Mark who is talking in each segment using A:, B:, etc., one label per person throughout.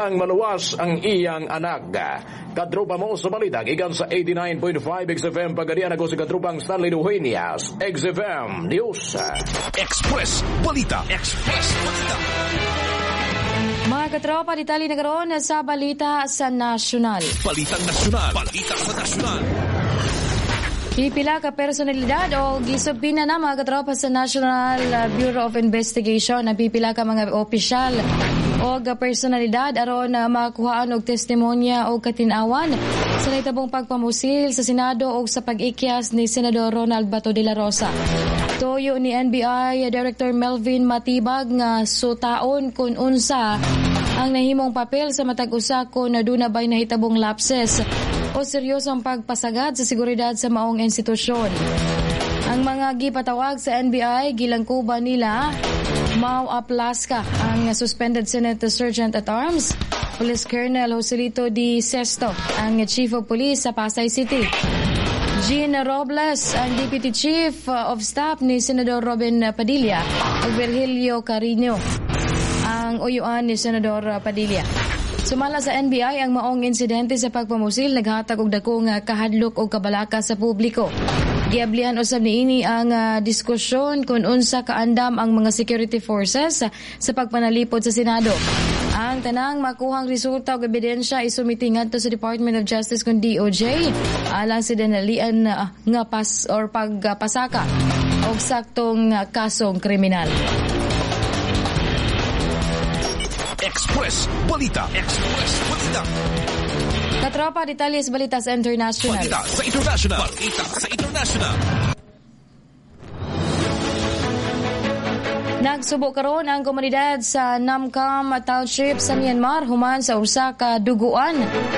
A: ang maluwas ang iyang anak. Kadrupa mo sa balita, gikan sa 89.5 XFM Pagadian ako sa kadrupang Stanley Duhenias, XFM News.
B: Express Balita. Express Balita.
C: Mga katropa, detalye na karon sa balita sa nasyonal.
B: Balitang nasyonal. Balita sa nasyonal.
C: Pipila ka personalidad o gisubina na mga katropa sa National Bureau of Investigation na pipila ka mga opisyal o personalidad aron makuhaan og testimonya o katinawan sa naitabong pagpamusil sa Senado o sa pag-ikyas ni Senador Ronald Bato de la Rosa. Tuyo ni NBI Director Melvin Matibag nga sutaon kung unsa ang nahimong papel sa matag usa kon aduna bay nahitabong lapses o seryosong pagpasagad sa seguridad sa maong institusyon. Ang mga gipatawag sa NBI gilangkuban nila Mau Aplaska, ang suspended Senate Sergeant at Arms, Police Colonel Joselito D. Sesto, ang Chief of Police sa Pasay City, Jean Robles, ang Deputy Chief of Staff ni Senador Robin Padilla, at Virgilio Carino, ang uyuan ni Senador Padilla. Sumala sa NBI ang maong insidente sa pagpamusil naghatag og dakong kahadlok o kabalaka sa publiko. Giablihan usab niini ang diskusyon kung unsa kaandam ang mga security forces sa pagpanalipod sa Senado. Ang tanang makuhang resulta o ebidensya isumiti ngadto sa Department of Justice kun DOJ alang sa dinalian nga pagpasaka og saktong kasong kriminal.
B: Express Balita. Express Balita.
C: Katropa, detalye sa balita sa international.
B: Balita sa international. Balita sa international.
C: Nagsubo karon ang komunidad sa Namkam Township sa Myanmar human sa usa ka duguan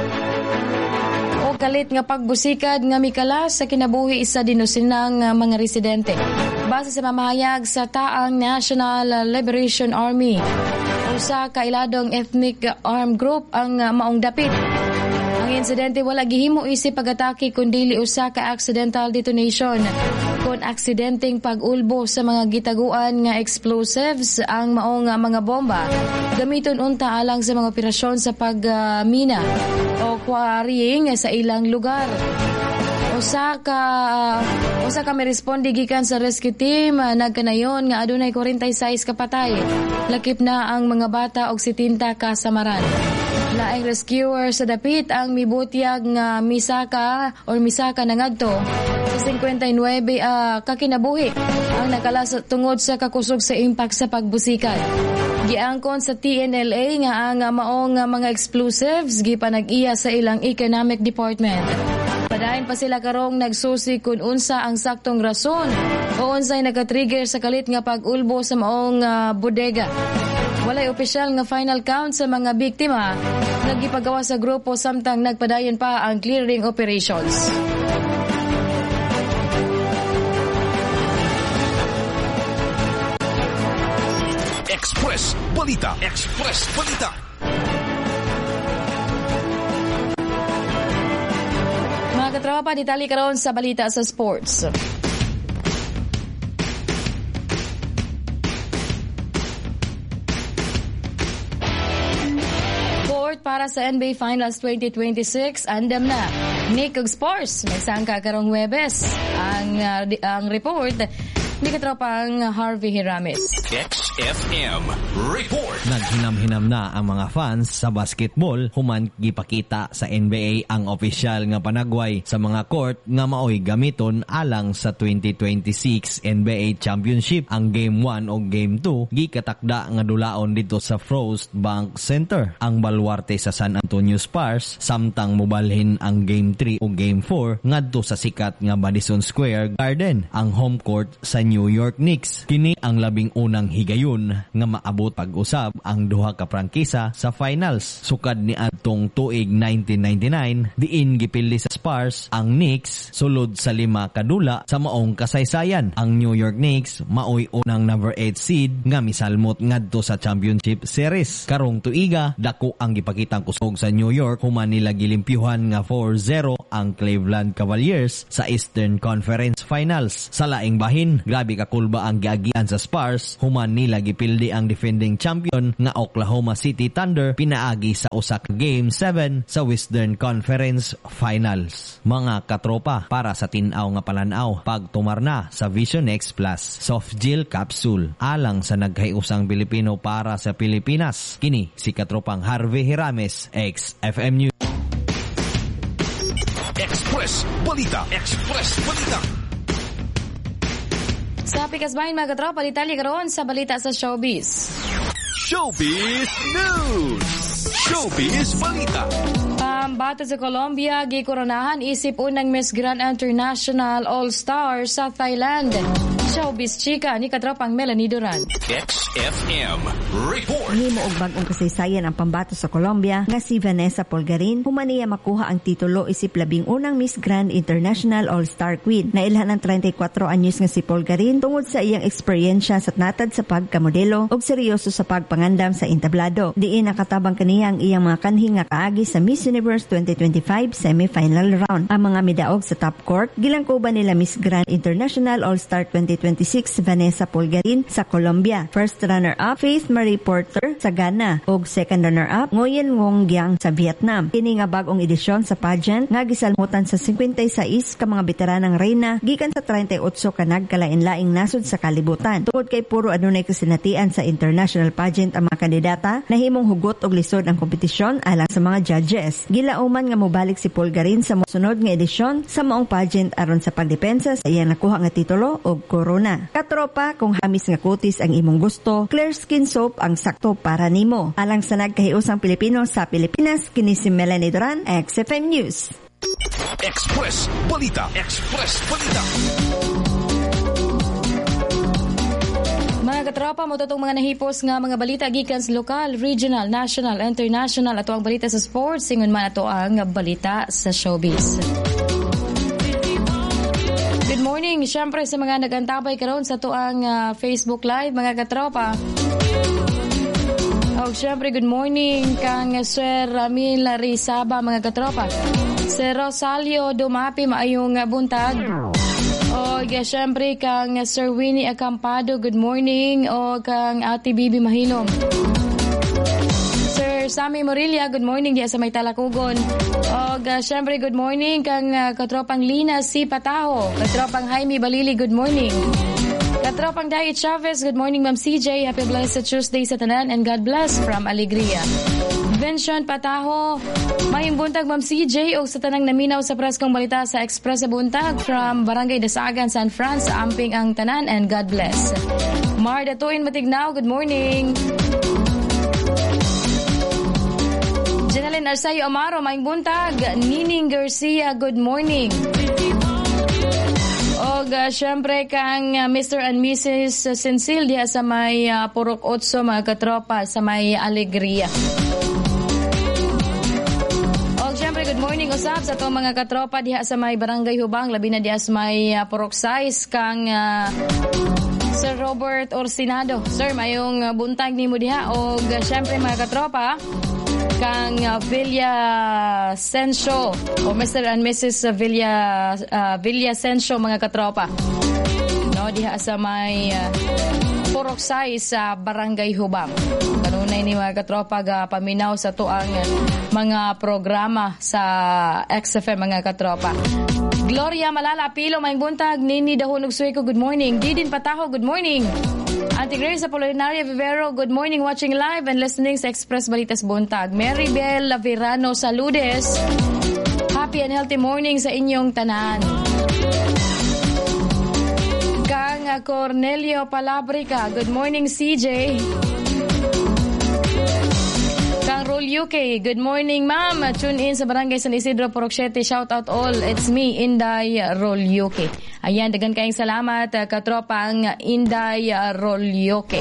C: o kalit nga pagbusikad nga mikalas sa kinabuhi isa dinusinang mga residente. Base sa mamahayag sa taang National Liberation Army, usa ka iladong ethnic armed group ang maong dapit. Ang insidente wala gihimo isip pag-atake kundi usa ka accidental detonation kon aksidenteng pag-ulbo sa mga gitaguan nga explosives ang maong mga bomba gamiton unta alang sa mga operasyon sa pagmina o quarrying sa ilang lugar. Usa ka may responde gikan sa rescue team nagkanayon nga adunay 46 ka patay. Lakip na ang mga bata og 70 ka samaran. Laing rescuer sa dapit ang mibutyag nga misaka na ngadto sa 59 kakinabuhi ang nakalas tungod sa kakusog sa impact sa pagbusikan. Giangkon sa TNLA nga ang maong mga explosives gipanag-iya sa ilang economic department. Padayon pa sila karong nagsusi kung unsa ang saktong rason o unsay nag-trigger sa kalit nga pag-ulbo sa maong bodega. Walay opisyal nga final count sa mga biktima nagipagawa sa grupo samtang nagpadayon pa ang clearing operations.
B: Express Balita. Express Balita.
C: Mga katropa, detalye karon sa balita sa sports. Para sa NBA Finals 2026, andam na. Nick og Sports, may sangka karong Huwebes. Ang report ni katropang Harvey Hiramis.
B: XFM Report.
D: Naghinam-hinam na ang mga fans sa basketball human gipakita sa NBA ang opisyal nga panagway sa mga court nga maoy gamiton alang sa 2026 NBA Championship. Ang Game 1 o Game 2 gikatakda nga dulaon dito sa Frost Bank Center. Ang baluarte sa San Antonio Spurs samtang mobalhin ang Game 3 o Game 4 ngadto sa sikat nga Madison Square Garden, ang home court sa New York Knicks. Kini ang labing unang higayon nga maabot pag-usab ang duha ka prangkisa sa finals. Sukad ni adtong tuig 1999, diin gipildi sa Spurs ang Knicks sulod sa 5 kadula sa maong kasaysayan. Ang New York Knicks maoy unang number 8 seed nga misalmot ngadto sa championship series. Karong tuiga, dako ang gipakitang kusog sa New York human nila gilimpyuhan nga 4-0 ang Cleveland Cavaliers sa Eastern Conference Finals. Sa laing bahin, Grabe ka kulba ang giagian sa Spurs, human nila gipildi ang defending champion nga Oklahoma City Thunder pinaagi sa usa ka Game 7 sa Western Conference Finals. Mga katropa, para sa tin-aw nga palanaw, pagtumar na sa Vision X Plus Soft Gel Capsule alang sa nagkayusang Pilipino para sa Pilipinas. Kini si katropang Harvey Hirames, XFM News.
B: Express Balita. Express Balita.
C: Sa Pikasbahin mga katropa, detalye karon sa balita sa showbiz.
B: Showbiz News. Showbiz Balita.
C: Pambato sa Colombia, gikoronahan isip unang Miss Grand International All-Star sa Thailand. Showbiz chika ni katropang Melanie Duran.
B: XFM Report.
E: Himo og bag-ong kasaysayan ang pambato sa Colombia nga si Vanessa Polgarin, humaniya makuha ang titulo isip labing unang Miss Grand International All-Star Queen. Nailhan ang 34 anyos nga si Polgarin tungod sa iyang eksperyensya sa natad sa pagkamodelo ug seryoso sa pagpangandam sa entablado. Diin nakatabang kaniya ang iyang mga kanhi nga kaagi sa Miss Universe 2025 semi-final round. Ang mga midaog sa top court gilangkuban nila Miss Grand International All-Star 2026 Vanessa Polgarin sa Colombia, first runner-up Faith Marie Porter sa Ghana ug second runner-up Nguyen Nguyen Giang sa Vietnam. Kini nga bag-ong edisyon sa pageant nga gisalmutan sa 56 ka mga veteranang reyna gikan sa 38 ka nagkalain-laing nasod sa kalibutan. Tungod kay puro adunay kasinatian sa international pageant ang mga kandidata, nahimong hugot og lisod ang kompetisyon alang sa mga judges. Gilauman nga mobalik si Polgarin sa mosunod nga edisyon sa maong pageant aron sa pagdepensa sa iyang nakuha nga titulo og corona. Katropa, kung hamis nga kutis ang imong gusto, Clear Skin Soap ang sakto para nimo. Alang sa nagkahiusang Pilipino sa Pilipinas, kini si Melanie Duran, XFM News.
B: Express Balita. Express Balita.
C: Mga katropa, mo totong mga nahipos nga mga balita gikan sa lokal, regional, national, international ato ang balita sa sports, ingon man ato ang balita sa showbiz. Good morning, syempre sa mga nagantabay karon sa tuang Facebook Live, mga katropa. O syempre, good morning kang Sir Ramil Rizaba, mga katropa. Sir Rosalio Dumapi, maayong buntag. O syempre kang Sir Winnie Acampado, good morning. O kang Ate Bibi Mahilom. Sir Sammy Morilla, good morning diya sa may Talakugon. O syempre good morning kang katropang Lina C. Pataho. Katropang Jaime Balili, good morning. Katropang Diet Chavez, good morning Ma'am CJ. Happy blessed Tuesday sa tanan and God bless from Alegria. Vincent Pataho, mayong buntag Ma'am CJ o sa tanang naminaw sa preskong balita sa Express sa buntag from Barangay Dasagan, San Fran, sa amping ang tanan and God bless. Marda Tuin Matignaw, good morning. Jenaline Arsayo Amaro, mayong buntag. Nining Garcia, good morning. O syempre kang Mr. and Mrs. Sensil diha sa may Purok Otso, mga katropa, sa may Alegria. O syempre good morning usab sa itong mga katropa diha sa may Barangay Hubang, labi na diha sa may Purok Sais kang Sir Robert Orsinado. Sir, mayong buntag nimo diha. O syempre mga katropa kang Villa Sensio o Mr. and Mrs. Villa Sensio, mga katropa. No, diha sa may Purok Sais sa Barangay Hubang. Kanunay ni mga katropa ga paminaw sa tuang mga programa sa XFM, mga katropa. Gloria Malala Pilo, may buntag. Nini Dahunog Sueco, good morning. Didin Pataho, good morning. Auntie Grace Apolinaria Vivero, good morning, watching live and listening sa Express Balitas Buntag. Maribel Lavirano Saludes, happy and healthy morning sa inyong tanan. Kang Cornelio Palabrica, good morning CJ. Kang Rol UK, good morning ma'am. Tune in sa Barangay San Isidro, Purok 7. Shout out all. It's me, Inday Rol UK. Ayan, dagan kayong salamat katropang Inday Rol UK.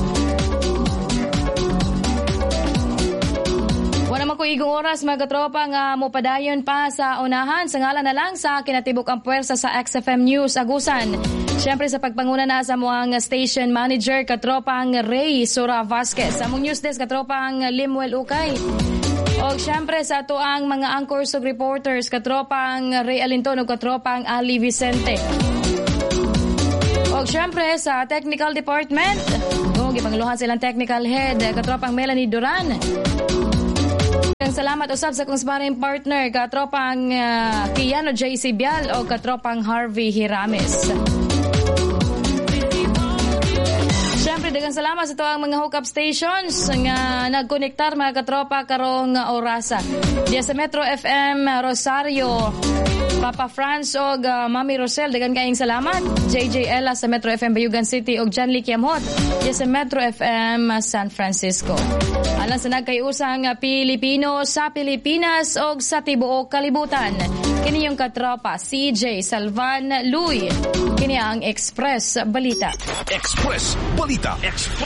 C: Wala man ko igong oras, mga katropa, nga mopadayon pa sa unahan. Sa ngalan na lang sa kinatibok ang puwersa sa XFM News Agusan. Siyempre sa pagpanguna na sa muang station manager, katropang Ray Sura Vasquez. Sa mong news desk, katropang Limuel Ukay. O siyempre sa ato ang mga anchors ug reporters, katropang Ray Alinton ug katropang Ali Vicente. O O syempre sa technical department, gipangluhan silang technical head, katropang Melanie Duran. Salamat usab sa kong sparring partner, katropang Kiano JC Bial o katropang Harvey Hirames. Siyempre, dagang salamat sa ito ang mga hookup stations nga nagkonektar mga katropa karong orasa. Diya sa Metro FM Rosario, Papa Franz o Mami Rosel, dagan kaing salamat. JJ Ella sa Metro FM Bayugan City o John Lee Kiamhot diya sa Metro FM San Francisco. Alang sa nagkayusang Pilipino sa Pilipinas o sa tibuok kalibutan. Kini yung katropa CJ Salvan Luy. Kini ang Express Balita.
B: Express Balita. Express